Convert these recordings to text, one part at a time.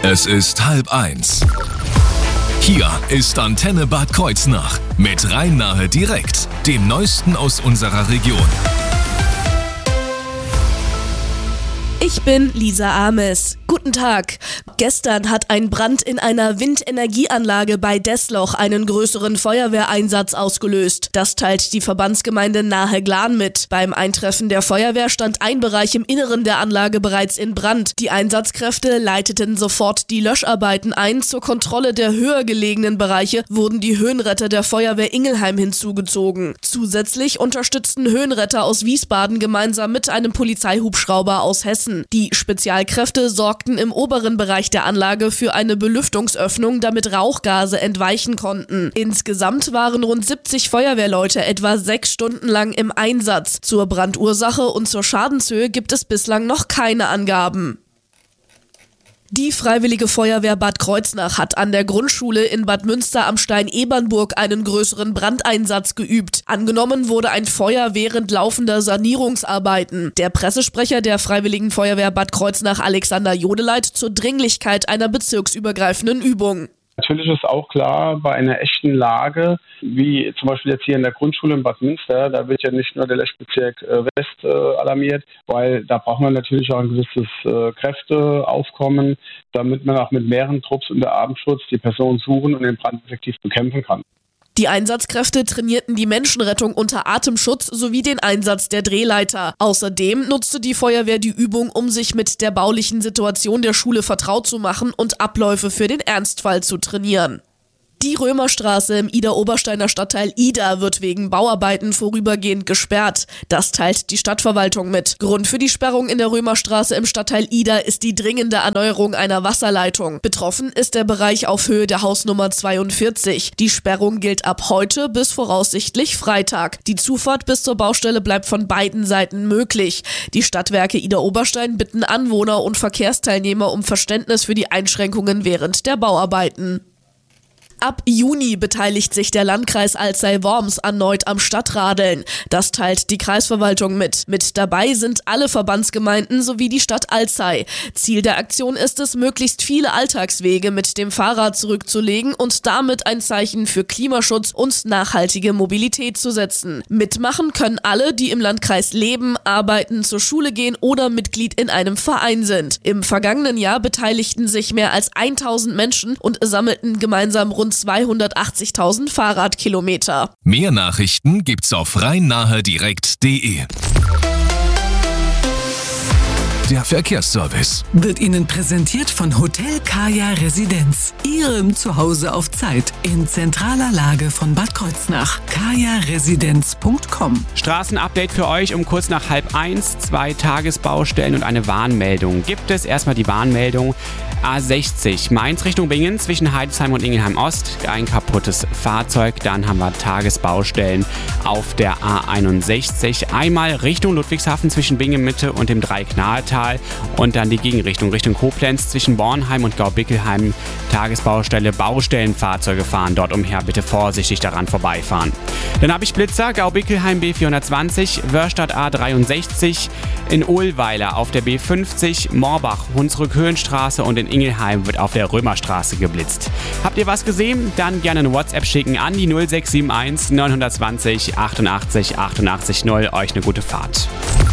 Es ist 12:30. Hier ist Antenne Bad Kreuznach mit Rhein-Nahe direkt, dem Neuesten aus unserer Region. Ich bin Lisa Ames. Guten Tag. Gestern hat ein Brand in einer Windenergieanlage bei Dessloch einen größeren Feuerwehreinsatz ausgelöst. Das teilt die Verbandsgemeinde Nahe-Glan mit. Beim Eintreffen der Feuerwehr stand ein Bereich im Inneren der Anlage bereits in Brand. Die Einsatzkräfte leiteten sofort die Löscharbeiten ein. Zur Kontrolle der höher gelegenen Bereiche wurden die Höhenretter der Feuerwehr Ingelheim hinzugezogen. Zusätzlich unterstützten Höhenretter aus Wiesbaden gemeinsam mit einem Polizeihubschrauber aus Hessen. Die Spezialkräfte sorgten im oberen Bereich der Anlage für eine Belüftungsöffnung, damit Rauchgase entweichen konnten. Insgesamt waren rund 70 Feuerwehrleute etwa 6 Stunden lang im Einsatz. Zur Brandursache und zur Schadenshöhe gibt es bislang noch keine Angaben. Die Freiwillige Feuerwehr Bad Kreuznach hat an der Grundschule in Bad Münster am Stein-Ebernburg einen größeren Brandeinsatz geübt. Angenommen wurde ein Feuer während laufender Sanierungsarbeiten. Der Pressesprecher der Freiwilligen Feuerwehr Bad Kreuznach, Alexander Jodeleit, zur Dringlichkeit einer bezirksübergreifenden Übung. Natürlich ist auch klar, bei einer echten Lage, wie zum Beispiel jetzt hier in der Grundschule in Bad Münster, da wird ja nicht nur der Lechbezirk West alarmiert, weil da braucht man natürlich auch ein gewisses Kräfteaufkommen, damit man auch mit mehreren Trupps unter Abendschutz die Person suchen und den Brand effektiv bekämpfen kann. Die Einsatzkräfte trainierten die Menschenrettung unter Atemschutz sowie den Einsatz der Drehleiter. Außerdem nutzte die Feuerwehr die Übung, um sich mit der baulichen Situation der Schule vertraut zu machen und Abläufe für den Ernstfall zu trainieren. Die Römerstraße im Idar-Obersteiner Stadtteil Idar wird wegen Bauarbeiten vorübergehend gesperrt. Das teilt die Stadtverwaltung mit. Grund für die Sperrung in der Römerstraße im Stadtteil Idar ist die dringende Erneuerung einer Wasserleitung. Betroffen ist der Bereich auf Höhe der Hausnummer 42. Die Sperrung gilt ab heute bis voraussichtlich Freitag. Die Zufahrt bis zur Baustelle bleibt von beiden Seiten möglich. Die Stadtwerke Idar-Oberstein bitten Anwohner und Verkehrsteilnehmer um Verständnis für die Einschränkungen während der Bauarbeiten. Ab Juni beteiligt sich der Landkreis Alzey-Worms erneut am Stadtradeln. Das teilt die Kreisverwaltung mit. Mit dabei sind alle Verbandsgemeinden sowie die Stadt Alzey. Ziel der Aktion ist es, möglichst viele Alltagswege mit dem Fahrrad zurückzulegen und damit ein Zeichen für Klimaschutz und nachhaltige Mobilität zu setzen. Mitmachen können alle, die im Landkreis leben, arbeiten, zur Schule gehen oder Mitglied in einem Verein sind. Im vergangenen Jahr beteiligten sich mehr als 1000 Menschen und sammelten gemeinsam rund 280.000 Fahrradkilometer. Mehr Nachrichten gibt's auf rheinnahedirekt.de. Der Verkehrsservice wird Ihnen präsentiert von Hotel Kaya Residenz. Ihrem Zuhause auf Zeit in zentraler Lage von Bad Kreuznach. kajaresidenz.com. Straßenupdate für euch um kurz nach 12:30. 2 Tagesbaustellen und eine Warnmeldung. Gibt es erstmal die Warnmeldung A60 Mainz Richtung Bingen zwischen Heidesheim und Ingelheim Ost. Ein kaputtes Fahrzeug. Dann haben wir Tagesbaustellen auf der A61. Einmal Richtung Ludwigshafen zwischen Bingen Mitte und dem Dreiknahltal. Und dann die Gegenrichtung Richtung Koblenz zwischen Bornheim und Gaubickelheim. Tagesbaustelle, Baustellenfahrzeuge fahren dort umher. Bitte vorsichtig daran vorbeifahren. Dann habe ich Blitzer, Gaubickelheim B420, Wörstadt A63, in Ohlweiler auf der B50, Morbach, Hunsrück-Höhenstraße und in Ingelheim wird auf der Römerstraße geblitzt. Habt ihr was gesehen? Dann gerne eine WhatsApp schicken an die 0671 920 88 88 0. Euch eine gute Fahrt.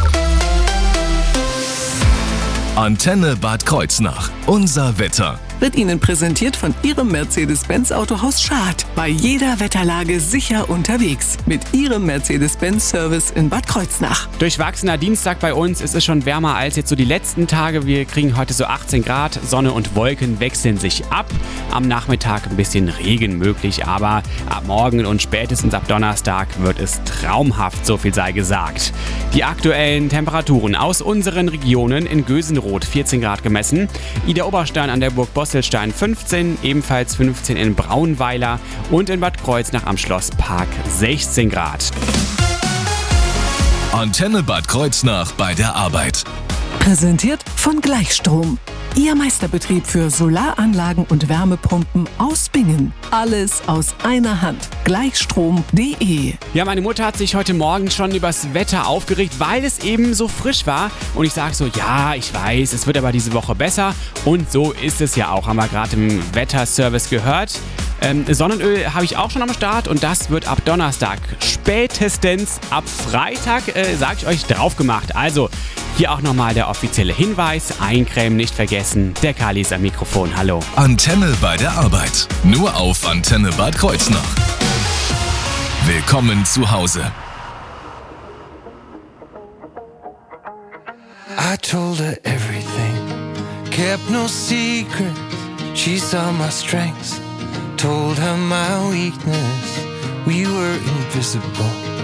Antenne Bad Kreuznach. Unser Wetter. Wird Ihnen präsentiert von Ihrem Mercedes-Benz Autohaus Schad. Bei jeder Wetterlage sicher unterwegs. Mit Ihrem Mercedes-Benz-Service in Bad Kreuznach. Durchwachsener Dienstag bei uns. Es ist schon wärmer als jetzt so die letzten Tage. Wir kriegen heute so 18 Grad. Sonne und Wolken wechseln sich ab. Am Nachmittag ein bisschen Regen möglich. Aber ab morgen und spätestens ab Donnerstag wird es traumhaft. So viel sei gesagt. Die aktuellen Temperaturen aus unseren Regionen: in Gösenroth 14 Grad gemessen. Idar-Oberstein an der Burg Bostelstein 15, ebenfalls 15 in Braunweiler und in Bad Kreuznach am Schlosspark 16 Grad. Antenne Bad Kreuznach bei der Arbeit. Präsentiert von Gleichstrom. Ihr Meisterbetrieb für Solaranlagen und Wärmepumpen aus Bingen. Alles aus einer Hand. Gleichstrom.de. Ja, meine Mutter hat sich heute Morgen schon übers Wetter aufgeregt, weil es eben so frisch war. Und ich sage so, ja, ich weiß, es wird aber diese Woche besser. Und so ist es ja auch, haben wir gerade im Wetterservice gehört. Sonnenöl habe ich auch schon am Start und das wird ab Donnerstag, spätestens ab Freitag, sage ich euch, drauf gemacht. Also hier auch nochmal der offizielle Hinweis, eincremen nicht vergessen. Der Kali ist am Mikrofon, hallo. Antenne bei der Arbeit. Nur auf Antenne Bad Kreuznach. Willkommen zu Hause. I told her everything, kept no secrets. She saw my strengths, told her my weakness. We were invisible.